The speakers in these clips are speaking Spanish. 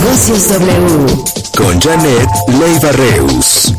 Negocios W. Con Janet Leiva Reus.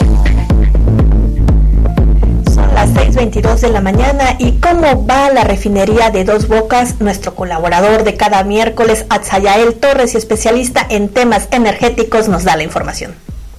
Son las 6:22 de la mañana. ¿Y cómo va la refinería de Dos Bocas? Nuestro colaborador de cada miércoles, Atzayael Torres, y especialista en temas energéticos, nos da la información.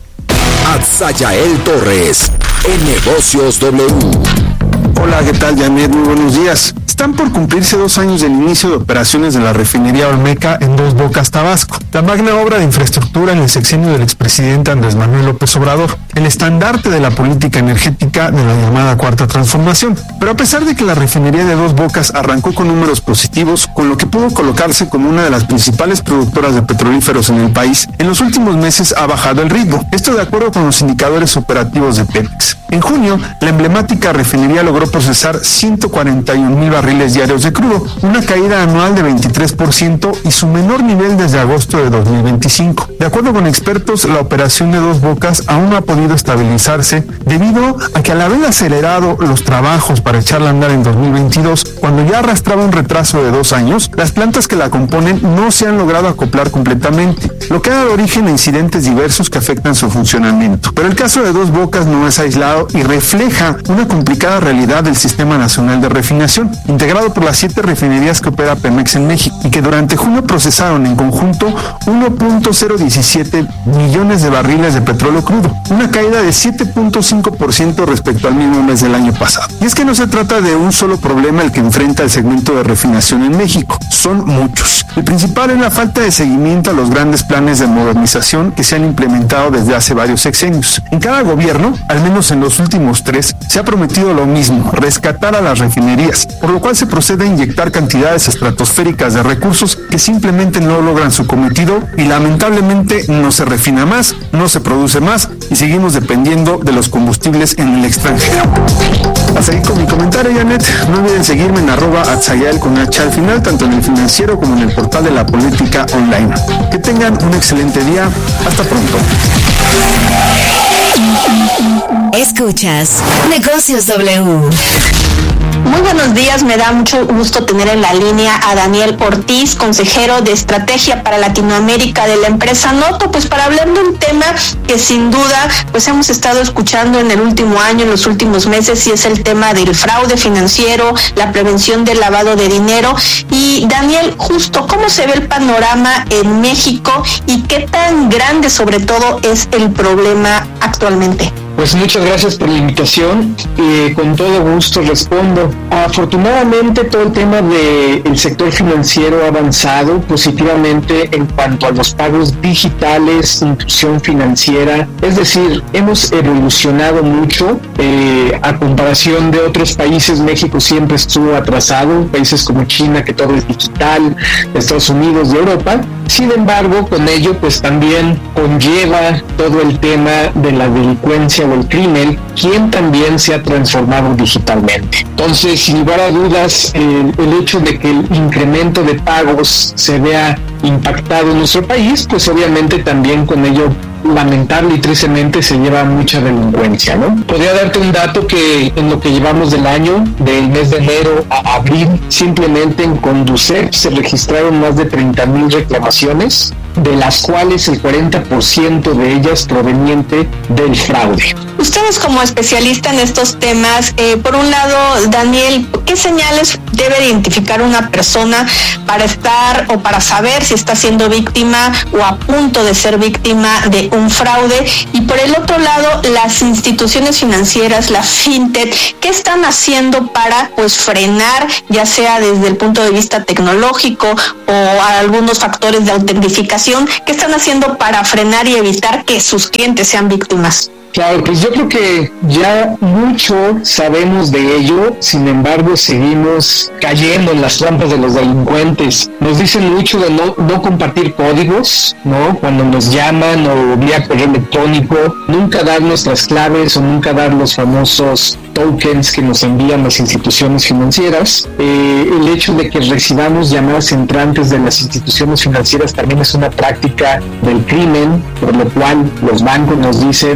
Atzayael Torres, en Negocios W. Hola, ¿qué tal, Janet? Muy buenos días. Están por cumplirse 2 años del inicio de operaciones de la refinería Olmeca en Dos Bocas, Tabasco, la magna obra de infraestructura en el sexenio del expresidente Andrés Manuel López Obrador, el estandarte de la política energética de la llamada Cuarta Transformación. Pero a pesar de que la refinería de Dos Bocas arrancó con números positivos, con lo que pudo colocarse como una de las principales productoras de petrolíferos en el país, en los últimos meses ha bajado el ritmo. Esto de acuerdo con los indicadores operativos de Pemex. En junio, la emblemática refinería logró procesar 141,000 barriles diarios de crudo, una caída anual de 23% y su menor nivel desde agosto de 2025. De acuerdo con expertos, la operación de Dos Bocas aún no ha podido estabilizarse debido a que, al haber acelerado los trabajos para echarla a andar en 2022, cuando ya arrastraba un retraso de 2 años, las plantas que la componen no se han logrado acoplar completamente, lo que ha dado origen a incidentes diversos que afectan su funcionamiento. Pero el caso de Dos Bocas no es aislado y refleja una complicada realidad del Sistema Nacional de Refinación, integrado por las 7 refinerías que opera Pemex en México, y que durante junio procesaron en conjunto 1.017 millones de barriles de petróleo crudo, una caída de 7.5% respecto al mismo mes del año pasado. Y es que no se trata de un solo problema el que enfrenta el segmento de refinación en México, son muchos. El principal es la falta de seguimiento a los grandes planes de modernización que se han implementado desde hace varios sexenios. En cada gobierno, al menos en los últimos 3, se ha prometido lo mismo, rescatar a las refinerías, por lo cual se procede a inyectar cantidades estratosféricas de recursos que simplemente no logran su cometido y lamentablemente no se refina más, no se produce más y seguimos dependiendo de los combustibles en el extranjero. A seguir con mi comentario, Janet. No olviden seguirme en @Atzayael con H al final, tanto en el Financiero como en el portal de la política online. Que tengan un excelente día. Hasta pronto. Escuchas Negocios W. Muy buenos días, me da mucho gusto tener en la línea a Daniel Ortiz, consejero de Estrategia para Latinoamérica de la empresa Noto, pues para hablar de un tema que sin duda pues hemos estado escuchando en el último año, en los últimos meses, y es el tema del fraude financiero, la prevención del lavado de dinero. Y Daniel, justo, ¿cómo se ve el panorama en México y qué tan grande sobre todo es el problema actualmente? Pues muchas gracias por la invitación, con todo gusto respondo. Afortunadamente todo el tema del sector financiero ha avanzado positivamente en cuanto a los pagos digitales, inclusión financiera, es decir, hemos evolucionado mucho a comparación de otros países. México siempre estuvo atrasado, países como China, que todo es digital, Estados Unidos, de Europa. Sin embargo, con ello pues también conlleva todo el tema de la delincuencia o el crimen, quien también se ha transformado digitalmente. Entonces, sin lugar a dudas, el hecho de que el incremento de pagos se vea impactado en nuestro país, pues obviamente también con ello, lamentable y tristemente, se lleva mucha delincuencia, ¿no? Podría darte un dato que en lo que llevamos del año, del mes de enero a abril, simplemente en Conducef se registraron más de 30,000 reclamaciones, de las cuales el 40% de ellas proveniente del fraude. Ustedes, como especialista en estos temas, por un lado, Daniel, ¿qué señales debe identificar una persona para estar o para saber si está siendo víctima o a punto de ser víctima de un fraude? Y por el otro lado, las instituciones financieras, la fintech, ¿qué están haciendo para frenar, ya sea desde el punto de vista tecnológico o algunos factores de autentificación? ¿Qué están haciendo para frenar y evitar que sus clientes sean víctimas? Claro, pues yo creo que ya mucho sabemos de ello, sin embargo seguimos cayendo en las trampas de los delincuentes. Nos dicen mucho de no compartir códigos, ¿no? Cuando nos llaman o vía correo electrónico, nunca dar nuestras claves o nunca dar los famosos tokens que nos envían las instituciones financieras. El hecho de que recibamos llamadas entrantes de las instituciones financieras también es una práctica del crimen, por lo cual los bancos nos dicen no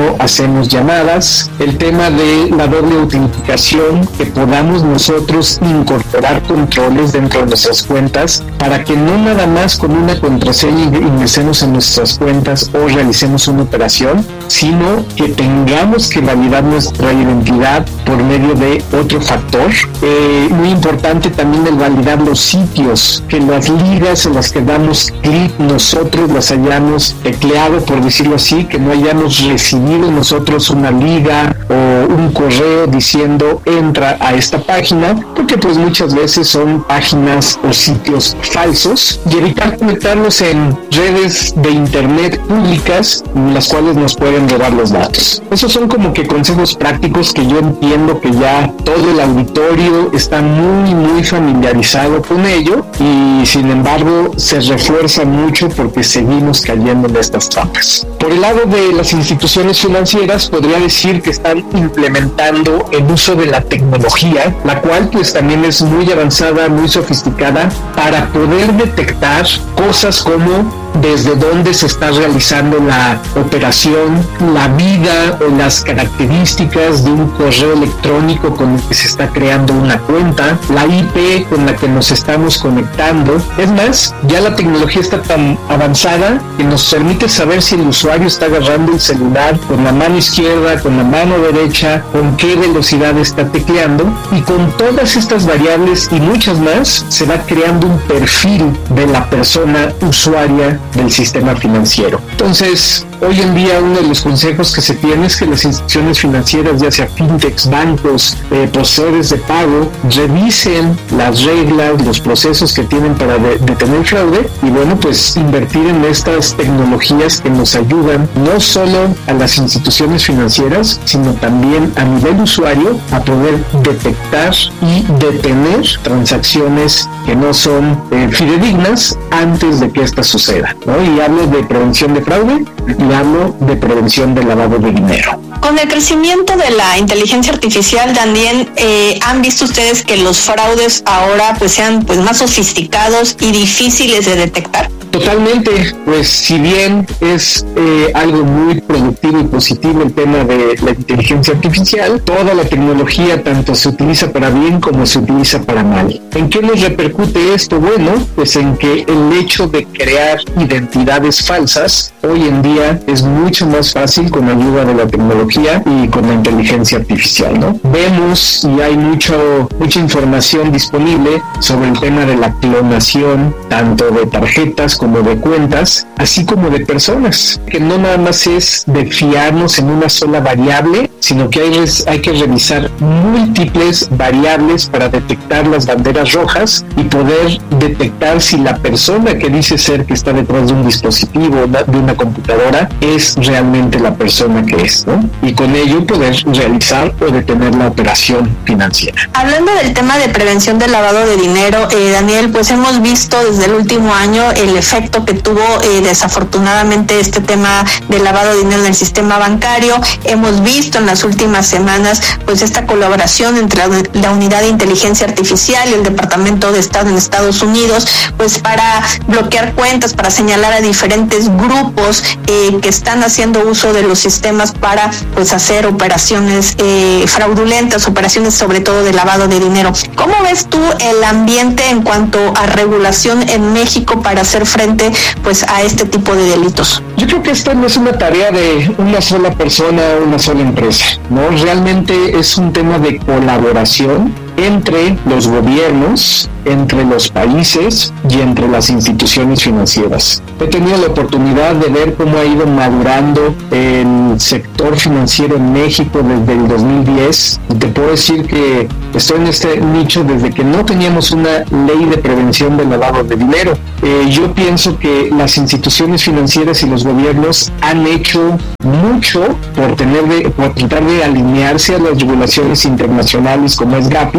cuando hacemos llamadas, el tema de la doble autenticación, que podamos nosotros incorporar controles dentro de nuestras cuentas para que no nada más con una contraseña ingresemos en nuestras cuentas o realicemos una operación, sino que tengamos que validar nuestra identidad por medio de otro factor. Muy importante también el validar los sitios, que las ligas en las que damos clic nosotros las hayamos tecleado, por decirlo así, que no hayamos recibido nosotros una liga o un correo diciendo entra a esta página, porque pues muchas veces son páginas o sitios falsos, y evitar conectarnos en redes de internet públicas en las cuales nos pueden robar los datos. Esos son como que consejos prácticos que yo entiendo que ya todo el auditorio está muy familiarizado con ello, y sin embargo se refuerza mucho porque seguimos cayendo en estas trampas. Por el lado de las instituciones financieras, podría decir que están implementando el uso de la tecnología, la cual pues también es muy avanzada, muy sofisticada, para poder detectar cosas como desde dónde se está realizando la operación, la vida o las características de un correo electrónico con el que se está creando una cuenta, la IP con la que nos estamos conectando. Es más, ya la tecnología está tan avanzada que nos permite saber si el usuario está agarrando el celular con la mano izquierda, con la mano derecha, con qué velocidad está tecleando, y con todas estas variables y muchas más se va creando un perfil de la persona usuaria del sistema financiero. Entonces, hoy en día uno de los consejos que se tiene es que las instituciones financieras, ya sea fintechs, bancos, procesadores de pago, revisen las reglas, los procesos que tienen para detener fraude, y bueno, pues invertir en estas tecnologías que nos ayudan no solo a las instituciones financieras, sino también a nivel usuario a poder detectar y detener transacciones que no son fidedignas antes de que esta suceda, ¿no? Y hablo de prevención de fraude y hablo de prevención de lavado de dinero. Con el crecimiento de la inteligencia artificial, también han visto ustedes que los fraudes ahora pues sean pues más sofisticados y difíciles de detectar. Totalmente, pues si bien es algo muy productivo y positivo el tema de la inteligencia artificial, toda la tecnología tanto se utiliza para bien como se utiliza para mal. ¿En qué nos repercute esto? Bueno, pues en que el hecho de crear identidades falsas hoy en día es mucho más fácil con ayuda de la tecnología y con la inteligencia artificial, ¿no? Vemos y hay mucha información disponible sobre el tema de la clonación, tanto de tarjetas como de cuentas, así como de personas, que no nada más es de fiarnos en una sola variable, sino que hay que revisar múltiples variables para detectar las banderas rojas y poder detectar si la persona que dice ser que está detrás de un dispositivo, de una computadora, es realmente la persona que es, ¿no? Y con ello poder realizar o detener la operación financiera. Hablando del tema de prevención del lavado de dinero, Daniel, pues hemos visto desde el último año el efecto que tuvo desafortunadamente este tema del lavado de dinero en el sistema bancario. Hemos visto en las últimas semanas pues esta colaboración entre la Unidad de Inteligencia Artificial y el Departamento de Estado en Estados Unidos, pues para bloquear cuentas, para señalar a diferentes grupos que están haciendo uso de los sistemas para pues hacer operaciones fraudulentas, operaciones sobre todo de lavado de dinero. ¿Cómo ves tú el ambiente en cuanto a regulación en México para hacer frente pues a este tipo de delitos? Yo creo que esta no es una tarea de una sola persona o una sola empresa, ¿no? Realmente es un tema de colaboración entre los gobiernos, entre los países y entre las instituciones financieras. He tenido la oportunidad de ver cómo ha ido madurando el sector financiero en México desde el 2010. Te puedo decir que estoy en este nicho desde que no teníamos una ley de prevención del lavado de dinero. Yo pienso que las instituciones financieras y los gobiernos han hecho mucho por tratar de alinearse a las regulaciones internacionales como es GAFI,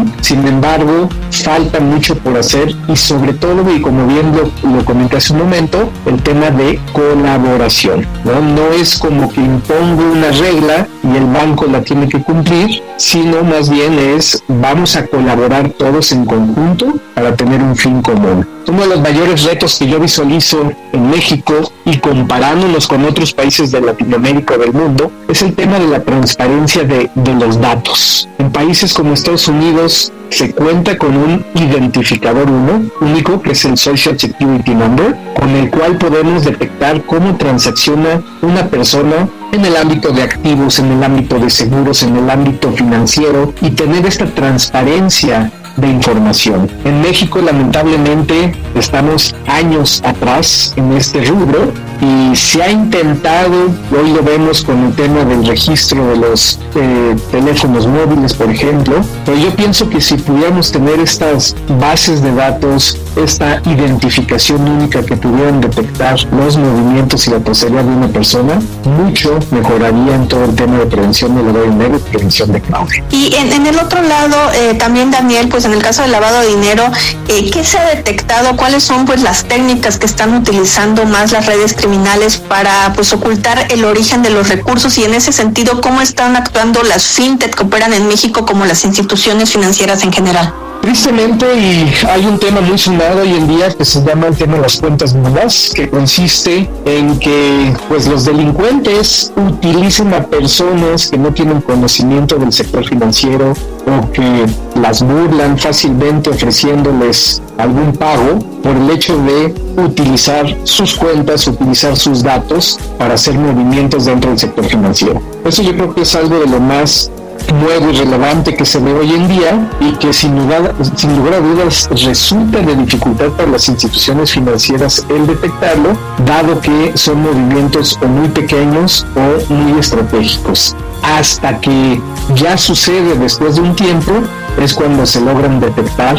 Sin embargo, falta mucho por hacer y sobre todo, y como bien lo comenté hace un momento, el tema de colaboración, ¿no? No es como que impongo una regla y el banco la tiene que cumplir, sino más bien es vamos a colaborar todos en conjunto para tener un fin común. Uno de los mayores retos que yo visualizo en México y comparándonos con otros países de Latinoamérica o del mundo es el tema de la transparencia de los datos. En países como Estados Unidos se cuenta con un identificador único, que es el Social Security Number, con el cual podemos detectar cómo transacciona una persona en el ámbito de activos, en el ámbito de seguros, en el ámbito financiero, y tener esta transparencia de información. En México, lamentablemente, estamos años atrás en este rubro y se ha intentado, hoy lo vemos con el tema del registro de los teléfonos móviles, por ejemplo, pero yo pienso que si pudiéramos tener estas bases de datos, esta identificación única que pudieran detectar los movimientos y la trazabilidad de una persona, mucho mejoraría en todo el tema de prevención de lavado de dinero y prevención de fraude. Y en el otro lado, también, Daniel, pues en el caso del lavado de dinero, ¿qué se ha detectado? ¿Cuáles son pues las técnicas que están utilizando más las redes criminales para pues ocultar el origen de los recursos? Y en ese sentido, ¿cómo están actuando las fintech que operan en México como las instituciones financieras en general? Tristemente, y hay un tema muy sonado hoy en día que se llama el tema de las cuentas nulas, que consiste en que pues los delincuentes utilicen a personas que no tienen conocimiento del sector financiero o que las burlan fácilmente ofreciéndoles algún pago por el hecho de utilizar sus cuentas, utilizar sus datos para hacer movimientos dentro del sector financiero. Eso yo creo que es algo de lo más nuevo y relevante que se ve hoy en día y que sin lugar a dudas resulta de dificultad para las instituciones financieras el detectarlo, dado que son movimientos o muy pequeños o muy estratégicos. Hasta que ya sucede después de un tiempo es cuando se logran detectar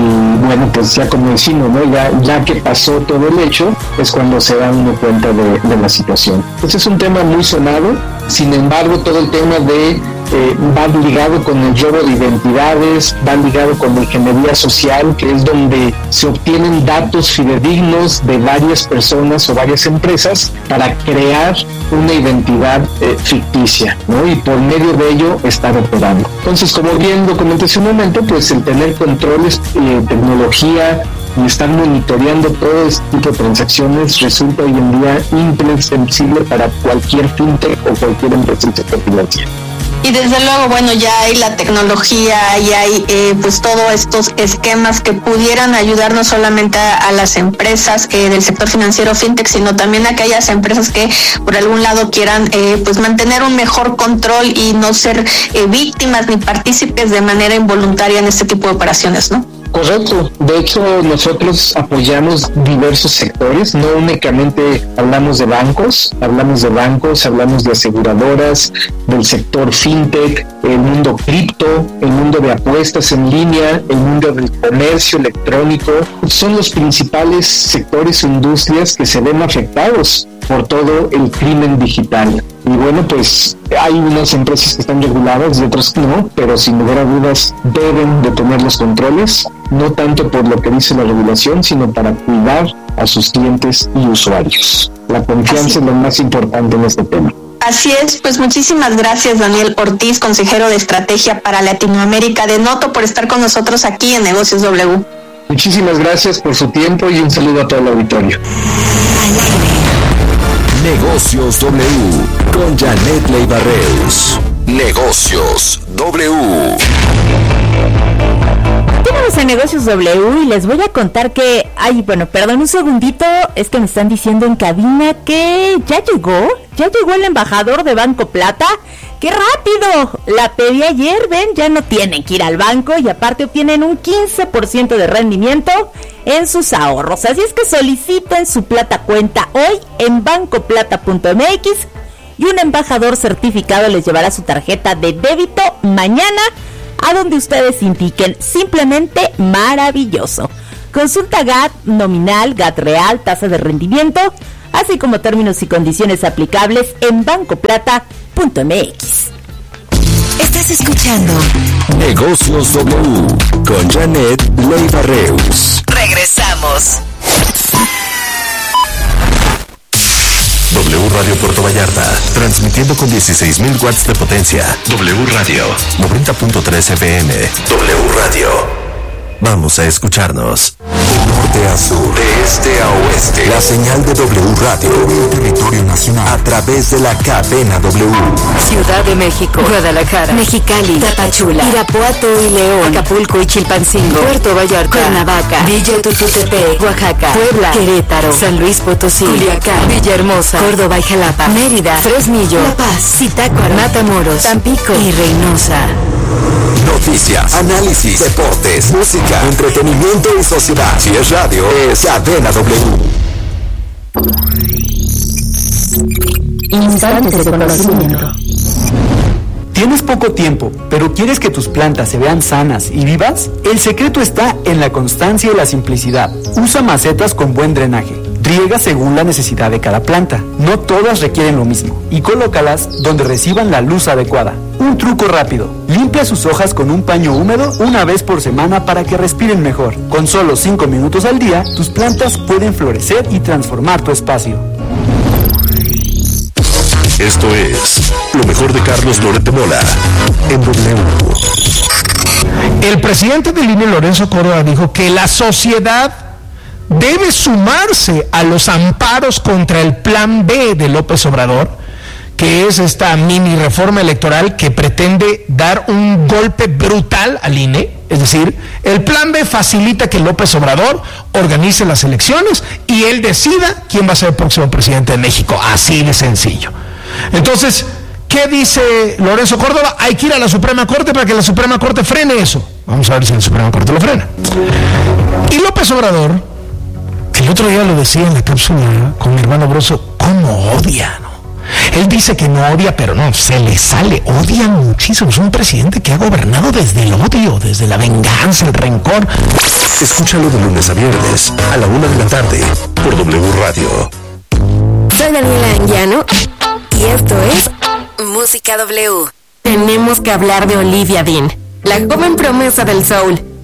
y bueno, pues ya como decimos, ¿no? Ya que pasó todo el hecho es cuando se da uno cuenta de la situación. Pues es un tema muy sonado, sin embargo todo el tema de va ligado con el robo de identidades, va ligado con la ingeniería social, que es donde se obtienen datos fidedignos de varias personas o varias empresas para crear una identidad ficticia, ¿no? Y por medio de ello estar operando. Entonces, como bien lo comenté hace un momento, pues el tener controles, tecnología y estar monitoreando todo este tipo de transacciones resulta hoy en día imprescindible para cualquier fintech o cualquier empresa del sector financiero. Y desde luego, bueno, ya hay la tecnología y hay pues todos estos esquemas que pudieran ayudar no solamente a las empresas del sector financiero fintech, sino también a aquellas empresas que por algún lado quieran pues mantener un mejor control y no ser víctimas ni partícipes de manera involuntaria en este tipo de operaciones, ¿no? Correcto. De hecho, nosotros apoyamos diversos sectores, no únicamente hablamos de bancos, hablamos de aseguradoras, del sector fintech, el mundo cripto, el mundo de apuestas en línea, el mundo del comercio electrónico. Son los principales sectores o industrias que se ven afectados por todo el crimen digital. Y bueno, pues hay unas empresas que están reguladas y otras no, pero sin lugar a dudas deben de tener los controles, no tanto por lo que dice la regulación, sino para cuidar a sus clientes y usuarios. La confianza es lo más importante en este tema. Así es, pues muchísimas gracias, Daniel Ortiz, consejero de Estrategia para Latinoamérica de Noto, por estar con nosotros aquí en Negocios W. Muchísimas gracias por su tiempo y un saludo a todo el auditorio. Negocios W con Janet Leiva Reus. Negocios W. Estamos en Negocios W y les voy a contar que, perdón un segundito, es que me están diciendo en cabina que ya llegó el embajador de Banco Plata. ¡Qué rápido! La pedí ayer, ven, ya no tienen que ir al banco y aparte obtienen un 15% de rendimiento en sus ahorros. Así es que soliciten su Plata Cuenta hoy en bancoplata.mx y un embajador certificado les llevará su tarjeta de débito mañana a donde ustedes indiquen. Simplemente maravilloso. Consulta GAT nominal, GAT real, tasa de rendimiento, así como términos y condiciones aplicables en bancoplata.mx. Estás Estás escuchando Negocios W con Janet Leiva Reus. Regresamos. W Radio Puerto Vallarta, transmitiendo con 16,000 watts de potencia. W Radio, 90.3 FM. W Radio. Vamos a escucharnos. De norte a sur, de este a oeste. La señal de W Radio en el territorio nacional a través de la cadena W. Ciudad de México, Guadalajara, Mexicali, Tapachula, Irapuato y León, Acapulco y Chilpancingo, Puerto Vallarta, Cuernavaca, Villa Tultepec, Oaxaca, Puebla, Querétaro, San Luis Potosí, Culiacán, Villahermosa, Córdoba y Jalapa, Mérida, Fresnillo, La Paz, Zitácuaro, Matamoros, Tampico y Reynosa. Noticias, análisis, deportes, música, entretenimiento y sociedad. Si es radio, es Cadena W. Instantes de conocimiento. ¿Tienes poco tiempo, pero quieres que tus plantas se vean sanas y vivas? El secreto está en la constancia y la simplicidad. Usa macetas con buen drenaje. Riega según la necesidad de cada planta. No todas requieren lo mismo. Y colócalas donde reciban la luz adecuada. Un truco rápido. Limpia sus hojas con un paño húmedo una vez por semana para que respiren mejor. Con solo 5 minutos al día, tus plantas pueden florecer y transformar tu espacio. Esto es lo mejor de Carlos Loret Mola en W. El presidente del INE, Lorenzo Córdoba, dijo que la sociedad debe sumarse a los amparos contra el plan B de López Obrador, que es esta mini reforma electoral que pretende dar un golpe brutal al INE. Es decir, el plan B facilita que López Obrador organice las elecciones y él decida quién va a ser el próximo presidente de México. Así de sencillo. Entonces, ¿qué dice Lorenzo Córdoba? Hay que ir a la Suprema Corte para que la Suprema Corte frene eso. Vamos a ver si la Suprema Corte lo frena. Y López Obrador, que el otro día lo decía en la cápsula con mi hermano Broso, ¿cómo odia, no? Él dice que no odia, pero no, se le sale, odia muchísimo. Es un presidente que ha gobernado desde el odio, desde la venganza, el rencor. Escúchalo de lunes a viernes a la 1 de la tarde por W Radio. Soy Daniela Anguiano y esto es Música W. Tenemos que hablar de Olivia Dean, la joven promesa del soul.